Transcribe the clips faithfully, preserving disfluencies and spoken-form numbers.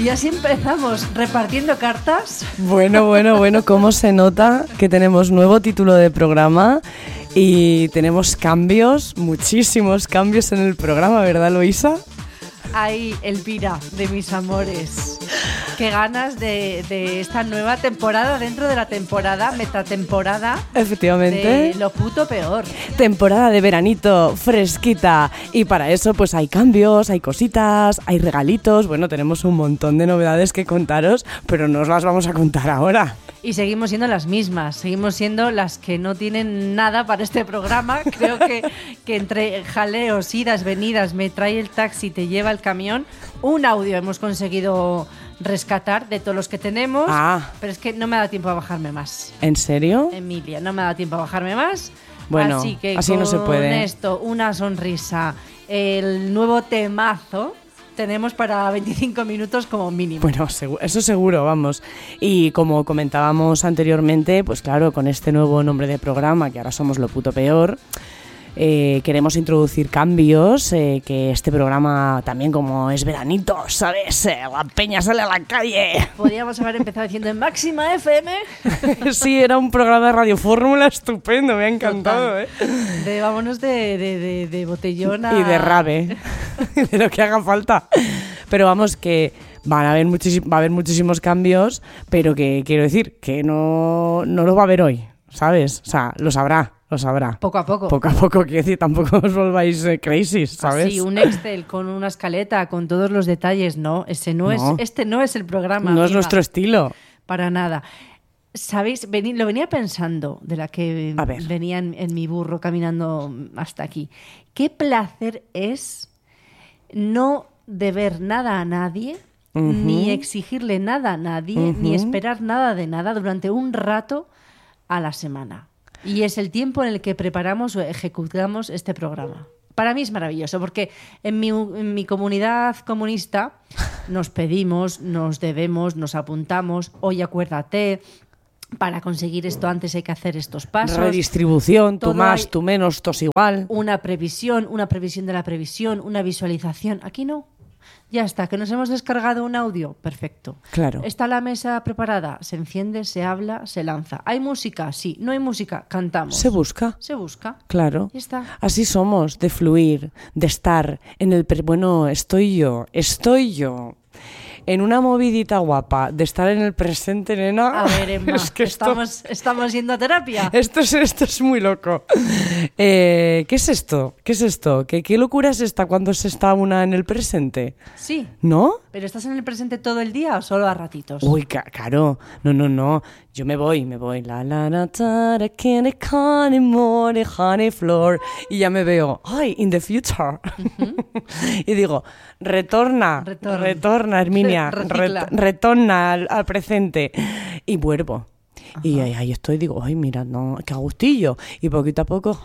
Y así empezamos repartiendo cartas. Bueno, bueno, bueno, cómo se nota que tenemos nuevo título de programa y tenemos cambios, muchísimos cambios en el programa, ¿verdad, Luisa? Ay, Elvira, de mis amores. Qué ganas de, de esta nueva temporada dentro de la temporada, metatemporada. Efectivamente. De lo puto peor. Temporada de veranito, fresquita. Y para eso pues hay cambios, hay cositas, hay regalitos. Bueno, tenemos un montón de novedades que contaros, pero no os las vamos a contar ahora. Y seguimos siendo las mismas, seguimos siendo las que no tienen nada para este programa. Creo que, que entre jaleos, idas, venidas, me trae el taxi, te lleva el camión, un audio hemos conseguido rescatar de todos los que tenemos, ah. pero es que no me da tiempo a bajarme más. ¿En serio? Emilia, no me da tiempo a bajarme más. Bueno, así que así con no se puede. Esto, una sonrisa, el nuevo temazo tenemos para veinticinco minutos como mínimo. Bueno, eso seguro, vamos. Y como comentábamos anteriormente, pues claro, con este nuevo nombre de programa, que ahora somos lo puto peor, eh, queremos introducir cambios, eh, que este programa también, como es veranito, ¿sabes? Eh, la peña sale a la calle. Podríamos haber empezado diciendo en Máxima F M. Sí, era un programa de Radio Fórmula estupendo, me ha encantado. Total. ¿eh? De, vámonos de, de, de, de botellón a... Y de rave, de lo que haga falta. Pero vamos, que van a haber muchísim- va a haber muchísimos cambios, pero que quiero decir que no, no lo va a haber hoy, ¿sabes? O sea, lo sabrá. Lo sabrá. Poco a poco. Poco a poco, quiero decir, tampoco os volváis eh, crazy, ¿sabes? Sí, un Excel con una escaleta, con todos los detalles, no, ese no, no. es, este no es el programa. No amiga. Es nuestro estilo. Para nada. ¿Sabéis? Vení, lo venía pensando de la que venía en, en mi burro caminando hasta aquí. Qué placer es no deber nada a nadie, uh-huh. ni exigirle nada a nadie, uh-huh. ni esperar nada de nada durante un rato a la semana. Y es el tiempo en el que preparamos o ejecutamos este programa. Para mí es maravilloso, porque en mi, en mi comunidad comunista nos pedimos, nos debemos, nos apuntamos, oye, acuérdate, para conseguir esto antes hay que hacer estos pasos. Redistribución, tú más, tú menos, todos igual. Una previsión, una previsión de la previsión, una visualización. Aquí no. Ya está, que nos hemos descargado un audio, perfecto. Claro. Está la mesa preparada, se enciende, se habla, se lanza. ¿Hay música? Sí. ¿No hay música? Cantamos. Se busca. Se busca. Claro. Ya está. Así somos, de fluir, de estar en el... Per- bueno, estoy yo, estoy yo. En una movidita guapa de estar en el presente, nena. A ver, Emma, es que esto, estamos, estamos yendo a terapia. Esto es, esto es muy loco. Eh, ¿Qué es esto? ¿Qué es esto? ¿Qué, ¿Qué locura es esta cuando se está una en el presente? Sí. ¿No? ¿Pero estás en el presente todo el día o solo a ratitos? Uy, claro. No, no, no. Yo me voy, me voy. La la la ta da candy honey more honey floor. Y ya me veo, ay, in the future. Uh-huh. Y digo, retorna, Retorn. retorna, Herminia, ret- retorna al, al presente. Y vuelvo. Ajá. Y ahí, ahí estoy, digo, ay, mira, no, qué agustillo. Y poquito a poco,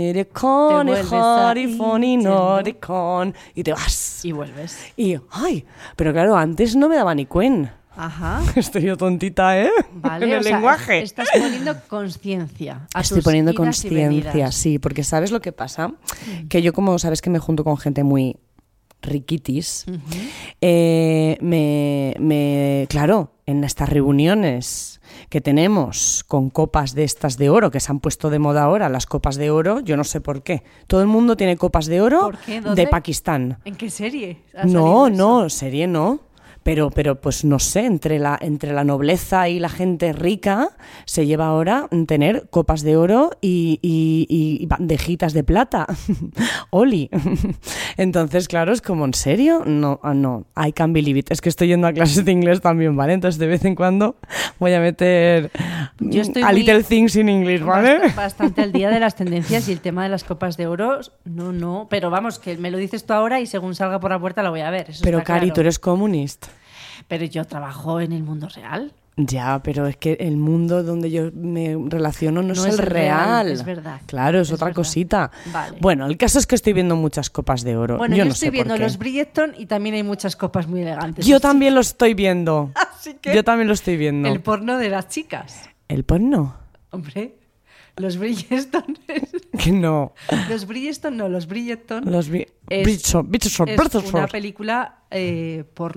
y te vas. Y vuelves. Y, ay, pero claro, antes no me daba ni cuen. Ajá. Estoy yo tontita, ¿eh? Vale, en el o sea, lenguaje. Estás poniendo conciencia. Estoy poniendo conciencia, sí, porque ¿sabes lo que pasa? Mm. Que yo, como sabes que me junto con gente muy riquitis, uh-huh. eh, me, me, claro, en estas reuniones que tenemos con copas de estas de oro, que se han puesto de moda ahora, las copas de oro, yo no sé por qué. Todo el mundo tiene copas de oro de Pakistán. ¿En qué serie? No, no, serie no. Pero, pero pues no sé, entre la, entre la nobleza y la gente rica se lleva ahora tener copas de oro y, y, y bandejitas de plata. Oli. Entonces, claro, es como, ¿en serio? No, no, I can't believe it. Es que estoy yendo a clases de inglés también, ¿vale? Entonces, de vez en cuando voy a meter Yo estoy a little things in English, ¿vale? Bastante, bastante al día de las tendencias y el tema de las copas de oro, no, no. Pero vamos, que me lo dices tú ahora y según salga por la puerta lo voy a ver. Eso pero, está Cari, claro. tú eres comunista. Pero yo trabajo en el mundo real. Ya, pero es que el mundo donde yo me relaciono no, no es, es el real. real. Es verdad. Claro, es, es otra verdad. cosita. Vale. Bueno, el caso es que estoy viendo muchas copas de oro. Bueno, yo, yo no estoy sé viendo por qué. los Bridgerton y también hay muchas copas muy elegantes. Yo así. también lo estoy viendo. Así que yo también lo estoy viendo. El porno de las chicas. ¿El porno? Hombre, los Bridgerton. Que no. Los Bridgerton no, los Bridgerton. Los Bri- es, Bridgerton, Bridgerton, es Bridgerton. una película eh, porno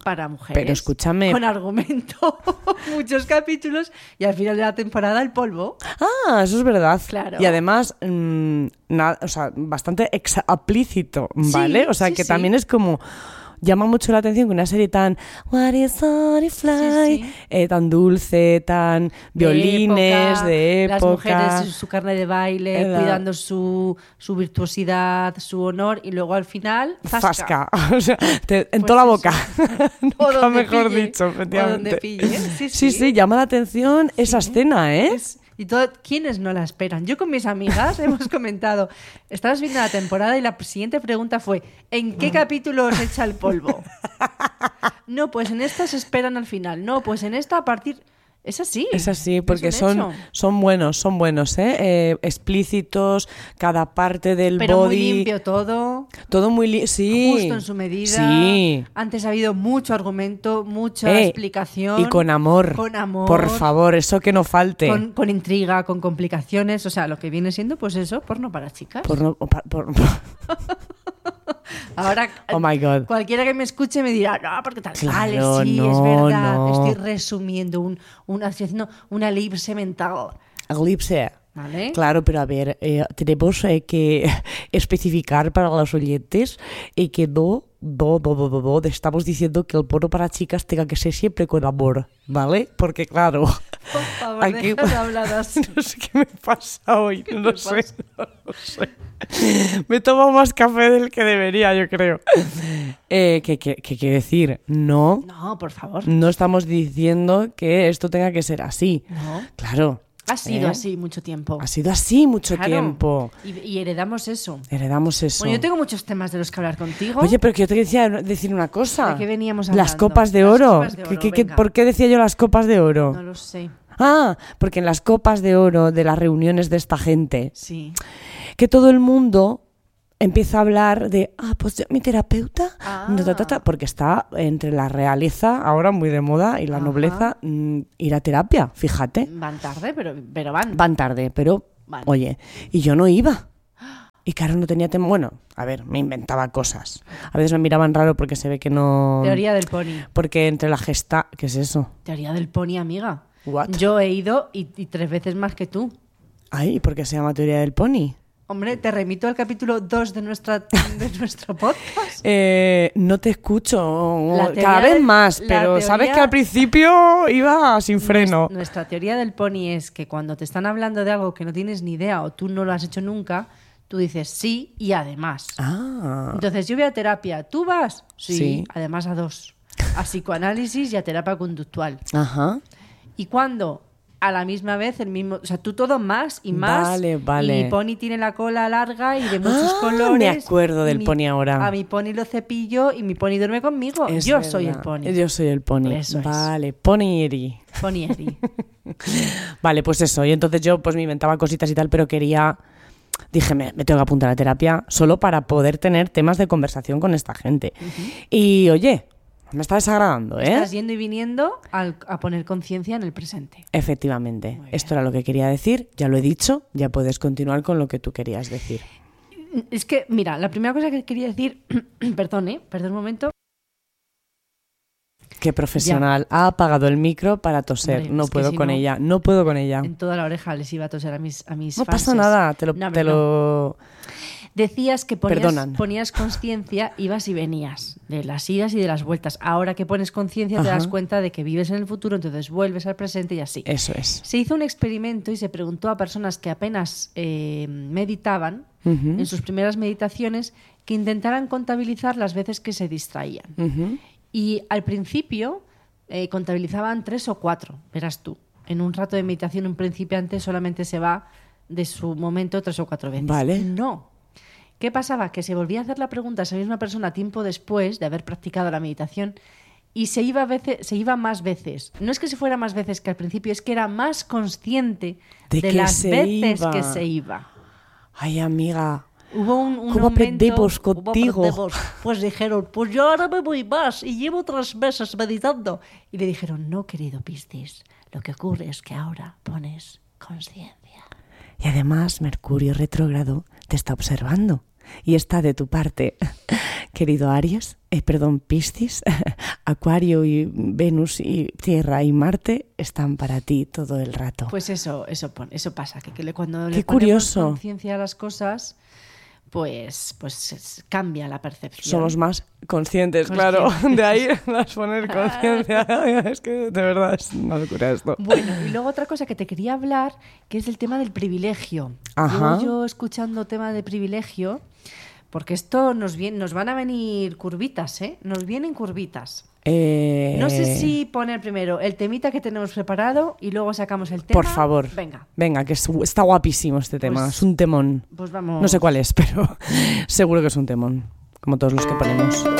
para mujeres. Pero escúchame. Con argumento, muchos capítulos y al final de la temporada el polvo. Ah, eso es verdad. Claro. Y además, mmm, nada, o sea, bastante explícito, ¿vale? Sí, o sea, sí, que sí. también es como... Llama mucho la atención que una serie tan What is on a fly, sí, sí. Eh, tan dulce, tan violines época, de época. Las mujeres, su carne de baile, Era... cuidando su, su virtuosidad, su honor, y luego al final, zasca. Zasca. O sea, te, en Pues toda la eso. boca. O Nunca donde mejor pille, dicho, efectivamente. o donde pille. Sí, sí. sí, sí, llama la atención Sí. esa escena, ¿eh? Es- Y todo, ¿quiénes no la esperan? Yo con mis amigas hemos comentado, estabas viendo la temporada y la siguiente pregunta fue, ¿en qué capítulo os echa el polvo? No, pues en esta se esperan al final. No, pues en esta a partir... Es así. Es así, porque es un son, hecho. son buenos, son buenos, ¿eh? Eh, explícitos, cada parte del Pero body. muy limpio todo, Todo muy limpio, sí. justo en su medida. Sí. Antes ha habido mucho argumento, mucha Eh, explicación. Y con amor. Con amor. Por favor, eso que no falte. Con, con intriga, con complicaciones. O sea, lo que viene siendo, pues eso, porno para chicas. Por no- por- por- Ahora, Oh my God. cualquiera que me escuche me dirá, no, porque tal. Claro, vale, sí, no, es verdad. no. Estoy resumiendo un, un, estoy haciendo una elipse mental. Eclipse. ¿Vale? Claro, pero a ver, eh, tenemos eh, que especificar para los oyentes eh, que no, no, no, no, no, no, estamos diciendo que el porno para chicas tenga que ser siempre con amor, ¿vale? Porque claro, Por favor, aquí- deja de hablar así. no sé qué me pasa hoy, ¿Qué no te sé, pasa? no lo sé. Me he tomado más café del que debería, yo creo. Eh, ¿qué, qué, qué quiere decir? No, No, por favor. no estamos diciendo que esto tenga que ser así. No. Claro. Ha sido ¿eh? así mucho tiempo. Ha sido así mucho Claro. tiempo. Y, y heredamos eso. Heredamos eso. Bueno, yo tengo muchos temas de los que hablar contigo. Oye, pero que yo te quería decir una cosa. ¿De qué veníamos Las hablando? copas de Las oro. copas de ¿Qué- oro, qué- qué- venga. ¿Por qué decía yo las copas de oro? No lo sé. Ah, porque en las copas de oro de las reuniones de esta gente, Sí. que todo el mundo empieza a hablar de, ah, pues yo, mi terapeuta, Ah. ta, ta, ta, porque está entre la realeza, ahora muy de moda, y la Ajá. nobleza, mm, ir a terapia, fíjate. Van tarde, pero, pero van. Van tarde, pero, Van. oye, y yo no iba. Y claro, no tenía tema. Bueno, a ver, me inventaba cosas. A veces me miraban raro porque se ve que no... Teoría del pony. Porque entre la gesta... ¿Qué es eso? Teoría del pony, amiga. What? Yo he ido y, y tres veces más que tú. Ay, ¿y por qué se llama teoría del pony? Hombre, te remito al capítulo dos de, nuestra, de nuestro podcast. Eh, no te escucho La cada teoría vez del- más, la pero teoría- sabes que al principio iba sin freno. Nues- Nuestra teoría del pony es que cuando te están hablando de algo que no tienes ni idea o tú no lo has hecho nunca, tú dices sí y además. Ah, Entonces, yo voy a terapia. ¿Tú vas? Sí, Sí. además a dos. A psicoanálisis y a terapia conductual. ajá. ¿Y cuándo? A la misma vez, el mismo... O sea, tú todo más y más. Vale, vale. Y mi pony tiene la cola larga y de muchos Ah, colores. me acuerdo y del mi- pony ahora. A mi pony lo cepillo y mi pony duerme conmigo. Es Yo soy el verdad. pony. Yo soy el pony. Eso es. Vale, ponyeri. Ponyeri. Vale, pues eso. Y entonces yo pues me inventaba cositas y tal, pero quería... Dije, me, me tengo que apuntar a terapia solo para poder tener temas de conversación con esta gente. Y oye, me está desagradando, ¿eh? Estás yendo y viniendo al- a poner conciencia en el presente. Efectivamente. Muy bien. Esto era lo que quería decir. Ya lo he dicho. Ya puedes continuar con lo que tú querías decir. Es que, mira, la primera cosa que quería decir... Perdón, ¿eh? Perdón un momento. Qué profesional. Ha apagado el micro para toser. Hombre, no es que puedo si con no- ella. No puedo con ella. En toda la oreja les iba a toser a mis, a mis No pasa fanses. nada. Te lo... No, te hombre, no. lo... Decías que ponías, Perdonan. ponías conciencia, ibas y venías, de las idas y de las vueltas. Ahora que pones conciencia te Ajá. das cuenta de que vives en el futuro, entonces vuelves al presente y así. Eso es. Se hizo un experimento y se preguntó a personas que apenas eh, meditaban, Ujú. en sus primeras meditaciones, que intentaran contabilizar las veces que se distraían. Ujú. Y al principio eh, contabilizaban tres o cuatro, verás tú. En un rato de meditación un principiante solamente se va de su momento tres o cuatro veces. Vale. No. ¿Qué pasaba? Que se volvía a hacer la pregunta a esa misma persona tiempo después de haber practicado la meditación y se iba, a veces, se iba más veces. No es que se fuera más veces que al principio, es que era más consciente De de, que las se veces iba. que se iba. Ay, amiga. Hubo un, un ¿Cómo momento- aprendemos hubo contigo? aprendemos. Pues dijeron, pues yo ahora me voy más y llevo tres meses meditando. Y le dijeron, no, querido Piscis, lo que ocurre es que ahora pones conciencia. Y además Mercurio retrógrado te está observando y está de tu parte. Querido Aries, eh, perdón, Piscis, Acuario y Venus y Tierra y Marte están para ti todo el rato. Pues eso, eso, eso pasa, que, que cuando Qué le curioso. ponemos conciencia a las cosas, pues, pues cambia la percepción. Somos más conscientes, claro. De ahí las poner conciencia. Es que de verdad es una locura esto. Bueno, y luego otra cosa que te quería hablar, que es el tema del privilegio. Ajá. Yo, yo escuchando tema de privilegio, porque esto nos, viene, nos van a venir curvitas, ¿eh? Nos vienen curvitas. Eh... No sé si poner primero el temita que tenemos preparado y luego sacamos el tema. Por favor. Venga. Venga, que es, está guapísimo este tema. Pues, es un temón. Pues vamos. No sé cuál es, pero seguro que es un temón, como todos los que ponemos.